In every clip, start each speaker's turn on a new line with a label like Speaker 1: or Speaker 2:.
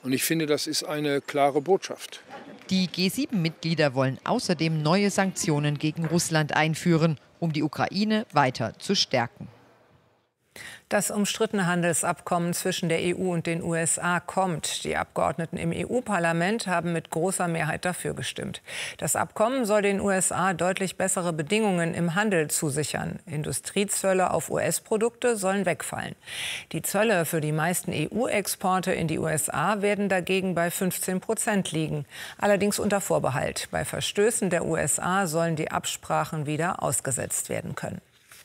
Speaker 1: Und ich finde, das ist eine klare Botschaft.
Speaker 2: Die G7-Mitglieder wollen außerdem neue Sanktionen gegen Russland einführen, um die Ukraine weiter zu stärken.
Speaker 3: Das umstrittene Handelsabkommen zwischen der EU und den USA kommt. Die Abgeordneten im EU-Parlament haben mit großer Mehrheit dafür gestimmt. Das Abkommen soll den USA deutlich bessere Bedingungen im Handel zusichern. Industriezölle auf US-Produkte sollen wegfallen. Die Zölle für die meisten EU-Exporte in die USA werden dagegen bei 15% liegen. Allerdings unter Vorbehalt. Bei Verstößen der USA sollen die Absprachen wieder ausgesetzt werden können.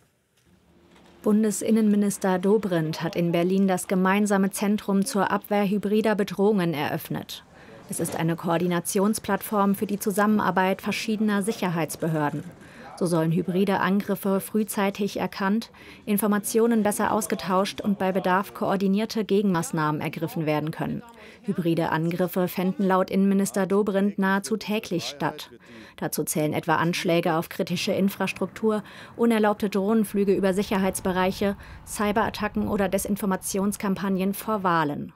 Speaker 4: Bundesinnenminister Dobrindt hat in Berlin das gemeinsame Zentrum zur Abwehr hybrider Bedrohungen eröffnet. Es ist eine Koordinationsplattform für die Zusammenarbeit verschiedener Sicherheitsbehörden. So sollen hybride Angriffe frühzeitig erkannt, Informationen besser ausgetauscht und bei Bedarf koordinierte Gegenmaßnahmen ergriffen werden können. Hybride Angriffe fänden laut Innenminister Dobrindt nahezu täglich statt. Dazu zählen etwa Anschläge auf kritische Infrastruktur, unerlaubte Drohnenflüge über Sicherheitsbereiche, Cyberattacken oder Desinformationskampagnen vor Wahlen.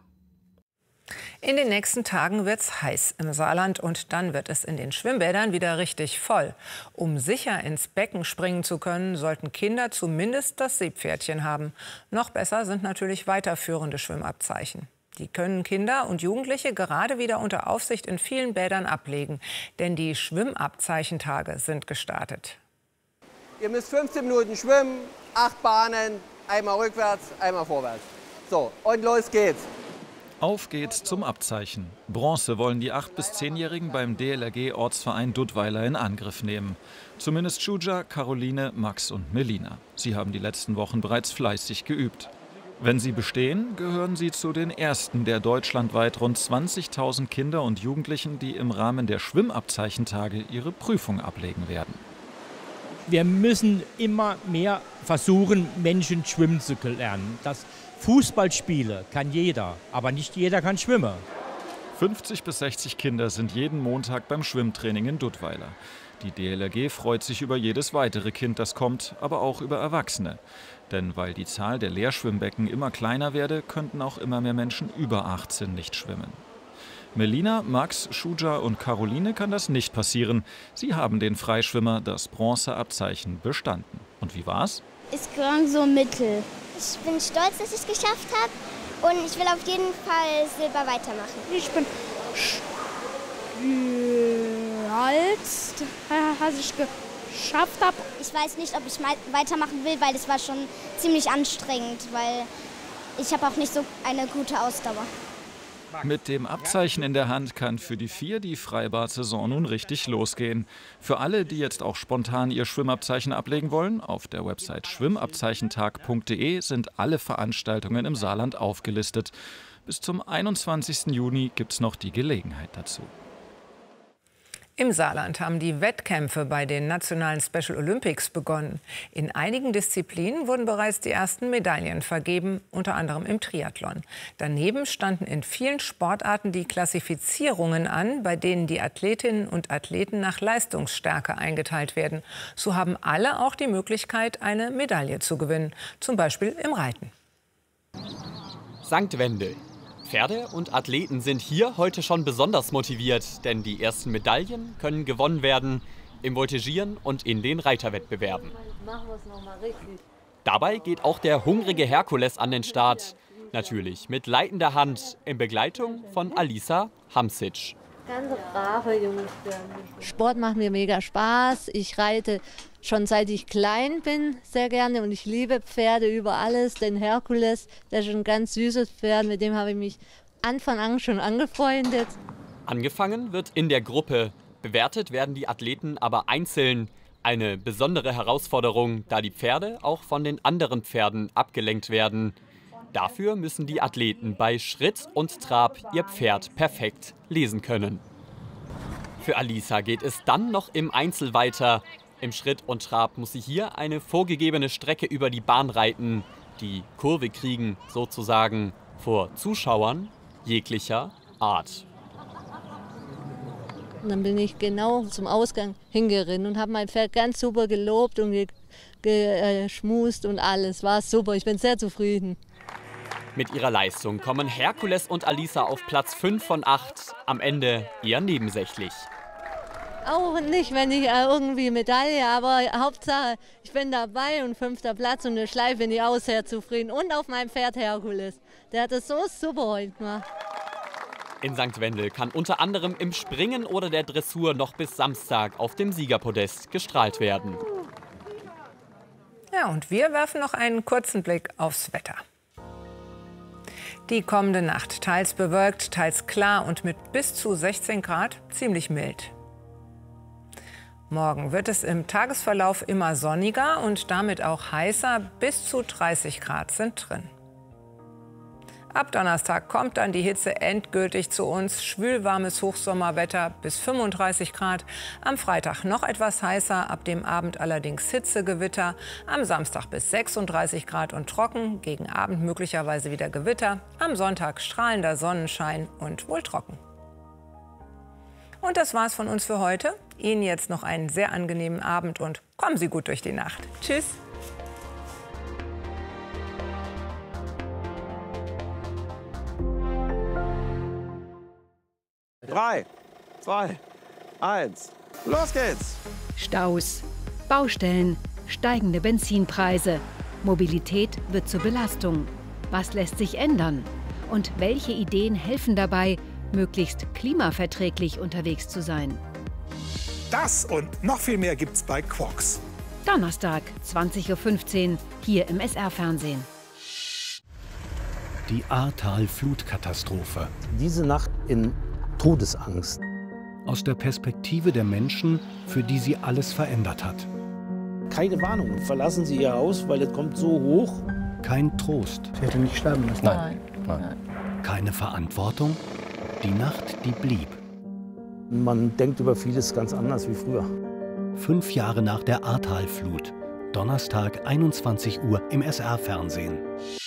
Speaker 3: In den nächsten Tagen wird es heiß im Saarland und dann wird es in den Schwimmbädern wieder richtig voll. Um sicher ins Becken springen zu können, sollten Kinder zumindest das Seepferdchen haben. Noch besser sind natürlich weiterführende Schwimmabzeichen. Die können Kinder und Jugendliche gerade wieder unter Aufsicht in vielen Bädern ablegen. Denn die Schwimmabzeichentage sind gestartet.
Speaker 5: Ihr müsst 15 Minuten schwimmen, 8 Bahnen, einmal rückwärts, einmal vorwärts. So, und los geht's.
Speaker 6: Auf geht's zum Abzeichen. Bronze wollen die 8- bis 10-Jährigen beim DLRG-Ortsverein Duttweiler in Angriff nehmen. Zumindest Shuja, Caroline, Max und Melina. Sie haben die letzten Wochen bereits fleißig geübt. Wenn sie bestehen, gehören sie zu den ersten der deutschlandweit rund 20.000 Kinder und Jugendlichen, die im Rahmen der Schwimmabzeichentage ihre Prüfung ablegen werden.
Speaker 7: Wir müssen immer mehr versuchen, Menschen schwimmen zu lernen. Das Fußballspiele kann jeder, aber nicht jeder kann schwimmen.
Speaker 6: 50 bis 60 Kinder sind jeden Montag beim Schwimmtraining in Duttweiler. Die DLRG freut sich über jedes weitere Kind, das kommt, aber auch über Erwachsene. Denn weil die Zahl der Leerschwimmbecken immer kleiner werde, könnten auch immer mehr Menschen über 18 nicht schwimmen. Melina, Max, Shuja und Caroline kann das nicht passieren. Sie haben den Freischwimmer, das Bronzeabzeichen, bestanden. Und wie war's?
Speaker 8: Es klang so mittel. Ich bin stolz, dass ich es geschafft habe und ich will auf jeden Fall Silber weitermachen.
Speaker 9: Ich bin stolz, dass ich geschafft habe.
Speaker 8: Ich weiß nicht, ob ich weitermachen will, weil es war schon ziemlich anstrengend, weil ich habe auch nicht so eine gute Ausdauer.
Speaker 6: Mit dem Abzeichen in der Hand kann für die 4 die Freibad-Saison nun richtig losgehen. Für alle, die jetzt auch spontan ihr Schwimmabzeichen ablegen wollen, auf der Website schwimmabzeichentag.de sind alle Veranstaltungen im Saarland aufgelistet. Bis zum 21. Juni gibt es noch die Gelegenheit dazu.
Speaker 3: Im Saarland haben die Wettkämpfe bei den nationalen Special Olympics begonnen. In einigen Disziplinen wurden bereits die ersten Medaillen vergeben, unter anderem im Triathlon. Daneben standen in vielen Sportarten die Klassifizierungen an, bei denen die Athletinnen und Athleten nach Leistungsstärke eingeteilt werden. So haben alle auch die Möglichkeit, eine Medaille zu gewinnen, zum Beispiel im Reiten.
Speaker 10: St. Wendel. Pferde und Athleten sind hier heute schon besonders motiviert, denn die ersten Medaillen können gewonnen werden im Voltigieren und in den Reiterwettbewerben. Dabei geht auch der hungrige Herkules an den Start. Natürlich mit leitender Hand in Begleitung von Alisa Hamsic.
Speaker 11: Ganz brave junge Sport macht mir mega Spaß. Ich reite schon seit ich klein bin sehr gerne und ich liebe Pferde über alles. Den Herkules, der ist ein ganz süßes Pferd, mit dem habe ich mich Anfang an schon angefreundet.
Speaker 10: Angefangen wird in der Gruppe. Bewertet werden die Athleten aber einzeln. Eine besondere Herausforderung, da die Pferde auch von den anderen Pferden abgelenkt werden. Dafür müssen die Athleten bei Schritt und Trab ihr Pferd perfekt lesen können. Für Alisa geht es dann noch im Einzel weiter. Im Schritt und Trab muss sie hier eine vorgegebene Strecke über die Bahn reiten. Die Kurve kriegen, sozusagen, vor Zuschauern jeglicher Art.
Speaker 11: Und dann bin ich genau zum Ausgang hingerannt und habe mein Pferd ganz super gelobt und geschmust und alles. War super, ich bin sehr zufrieden.
Speaker 10: Mit ihrer Leistung kommen Herkules und Alisa auf Platz 5 von 8, am Ende eher nebensächlich.
Speaker 11: Auch nicht, wenn ich irgendwie Medaille, aber Hauptsache, ich bin dabei und 5. Platz und eine Schleife bin ich auch sehr zufrieden. Und auf meinem Pferd Herkules. Der hat es so super heute gemacht.
Speaker 10: In St. Wendel kann unter anderem im Springen oder der Dressur noch bis Samstag auf dem Siegerpodest gestrahlt werden.
Speaker 3: Ja, und wir werfen noch einen kurzen Blick aufs Wetter. Die kommende Nacht teils bewölkt, teils klar und mit bis zu 16 Grad ziemlich mild. Morgen wird es im Tagesverlauf immer sonniger und damit auch heißer. Bis zu 30 Grad sind drin. Ab Donnerstag kommt dann die Hitze endgültig zu uns. Schwülwarmes Hochsommerwetter bis 35 Grad. Am Freitag noch etwas heißer, ab dem Abend allerdings Hitzegewitter. Am Samstag bis 36 Grad und trocken, gegen Abend möglicherweise wieder Gewitter. Am Sonntag strahlender Sonnenschein und wohl trocken. Und das war's von uns für heute. Ihnen jetzt noch einen sehr angenehmen Abend und kommen Sie gut durch die Nacht. Tschüss.
Speaker 12: 3, 2, 1, los geht's!
Speaker 13: Staus, Baustellen, steigende Benzinpreise. Mobilität wird zur Belastung. Was lässt sich ändern? Und welche Ideen helfen dabei, möglichst klimaverträglich unterwegs zu sein?
Speaker 14: Das und noch viel mehr gibt's bei Quarks.
Speaker 13: Donnerstag, 20:15 Uhr, hier im SR-Fernsehen.
Speaker 15: Die Ahrtal-Flutkatastrophe.
Speaker 16: Diese Nacht in Todesangst.
Speaker 15: Aus der Perspektive der Menschen, für die sie alles verändert hat.
Speaker 16: Keine Warnung. Verlassen Sie Ihr Haus, weil es kommt so hoch.
Speaker 15: Kein Trost.
Speaker 16: Ich hätte nicht sterben müssen.
Speaker 15: Nein. Keine Verantwortung. Die Nacht, die blieb.
Speaker 16: Man denkt über vieles ganz anders wie früher.
Speaker 15: 5 Jahre nach der Ahrtal-Flut. Donnerstag, 21 Uhr im SR-Fernsehen.